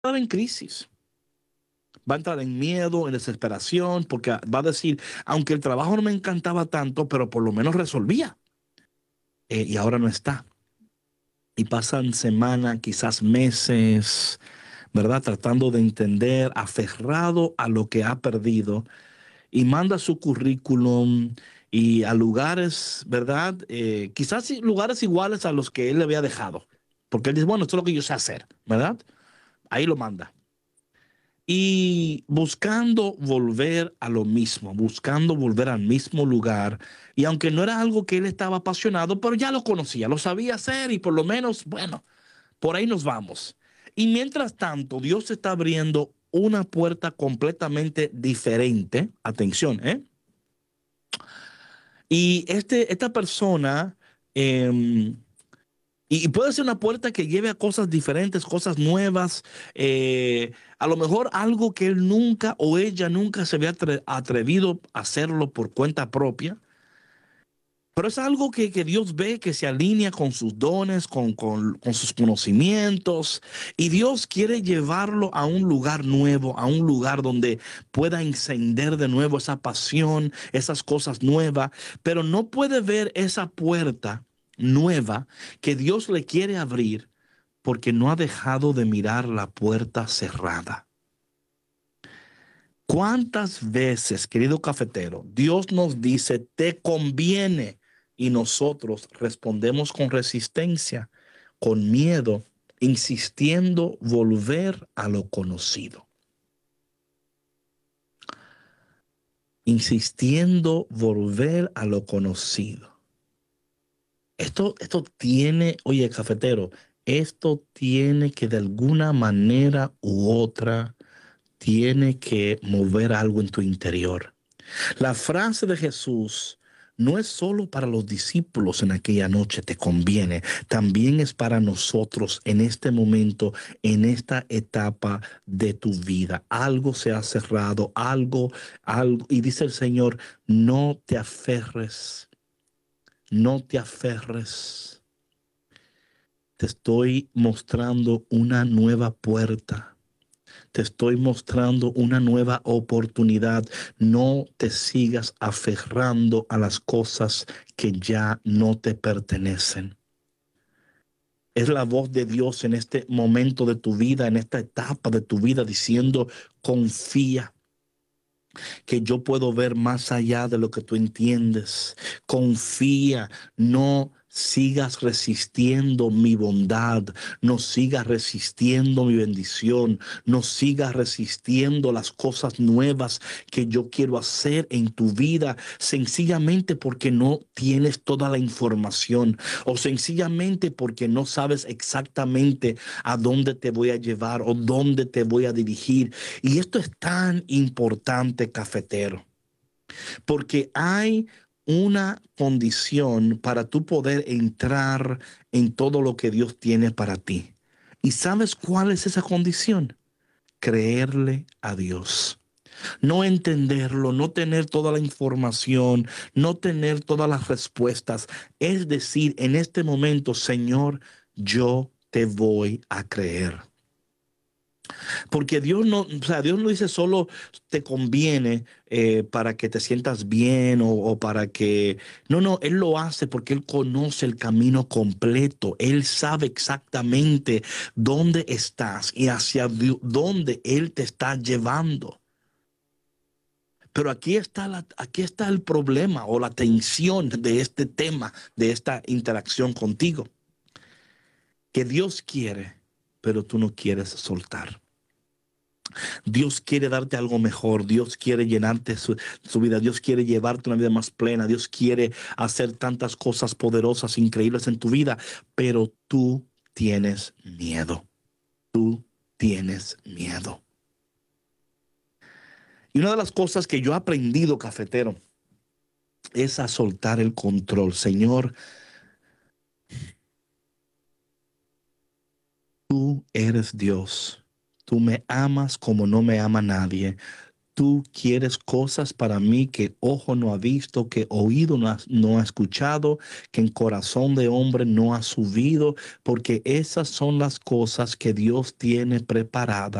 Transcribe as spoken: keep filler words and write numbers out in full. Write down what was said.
entrar en crisis, va a entrar en miedo, en desesperación, porque va a decir, aunque el trabajo no me encantaba tanto, pero por lo menos resolvía, eh, y ahora no está. Y pasan semanas, quizás meses, ¿verdad? Tratando de entender, aferrado a lo que ha perdido, y manda su currículum y a lugares, ¿verdad? Eh, quizás lugares iguales a los que él le había dejado, porque él dice, bueno, esto es lo que yo sé hacer, ¿verdad? Ahí lo manda. Y buscando volver a lo mismo, buscando volver al mismo lugar. Y aunque no era algo que él estaba apasionado, pero ya lo conocía, lo sabía hacer y por lo menos, bueno, por ahí nos vamos. Y mientras tanto, Dios está abriendo una puerta completamente diferente. Atención, ¿eh? Y este, esta persona, eh, y puede ser una puerta que lleve a cosas diferentes, cosas nuevas, eh, a lo mejor algo que él nunca o ella nunca se había atre- atrevido a hacerlo por cuenta propia. Pero es algo que, que Dios ve que se alinea con sus dones, con, con, con sus conocimientos. Y Dios quiere llevarlo a un lugar nuevo, a un lugar donde pueda encender de nuevo esa pasión, esas cosas nuevas. Pero no puede ver esa puerta nueva que Dios le quiere abrir porque no ha dejado de mirar la puerta cerrada. ¿Cuántas veces, querido cafetero, Dios nos dice, te conviene? Y nosotros respondemos con resistencia, con miedo, insistiendo volver a lo conocido, insistiendo volver a lo conocido. Esto, esto tiene, oye, cafetero, esto tiene que de alguna manera u otra, tiene que mover algo en tu interior. La frase de Jesús no es solo para los discípulos en aquella noche, te conviene, también es para nosotros en este momento, en esta etapa de tu vida. Algo se ha cerrado, algo, algo, y dice el Señor, no te aferres, no te aferres. Te estoy mostrando una nueva puerta. Te estoy mostrando una nueva oportunidad. No te sigas aferrando a las cosas que ya no te pertenecen. Es la voz de Dios en este momento de tu vida, en esta etapa de tu vida, diciendo, confía, que yo puedo ver más allá de lo que tú entiendes. Confía, no sigas resistiendo mi bondad, no sigas resistiendo mi bendición, no sigas resistiendo las cosas nuevas que yo quiero hacer en tu vida, sencillamente porque no tienes toda la información o sencillamente porque no sabes exactamente a dónde te voy a llevar o dónde te voy a dirigir. Y esto es tan importante, cafetero, porque hay una condición para tú poder entrar en todo lo que Dios tiene para ti. ¿Y sabes cuál es esa condición? Creerle a Dios. No entenderlo, no tener toda la información, no tener todas las respuestas. Es decir, en este momento, Señor, yo te voy a creer. Porque Dios no, o sea, Dios no dice solo te conviene eh, para que te sientas bien o, o para que... No, no, Él lo hace porque Él conoce el camino completo. Él sabe exactamente dónde estás y hacia dónde Él te está llevando. Pero aquí está, la, aquí está el problema o la tensión de este tema, de esta interacción contigo. Que Dios quiere, pero tú no quieres soltar. Dios quiere darte algo mejor, Dios quiere llenarte su, su, vida, Dios quiere llevarte una vida más plena, Dios quiere hacer tantas cosas poderosas, increíbles en tu vida, pero tú tienes miedo, tú tienes miedo. Y una de las cosas que yo he aprendido, cafetero, es a soltar el control. Señor, tú eres Dios, tú me amas como no me ama nadie. Tú quieres cosas para mí que ojo no ha visto, que oído no ha, no ha escuchado, que en corazón de hombre no ha subido, porque esas son las cosas que Dios tiene preparadas